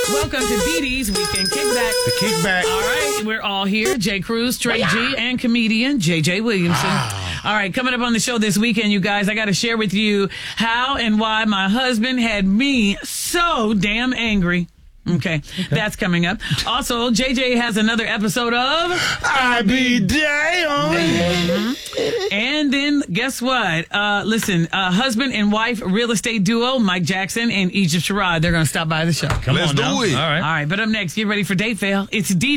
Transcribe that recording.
Welcome to Dee Dee's Weekend Kickback. The kickback. All right, we're all here. Jay Cruz, Trey G, and comedian JJ Williamson. All right, coming up on the show this weekend, you guys, I got to share with you how and why my husband had me so damn angry. Okay, that's coming up. Also, JJ has another episode of I be damn. And then, guess what? Listen, husband and wife real estate duo, Mike Jackson and Egypt Sherrod, they're going to stop by the show. Let's do it. All right. All right, but up next, get ready for Date Fail. It's Dee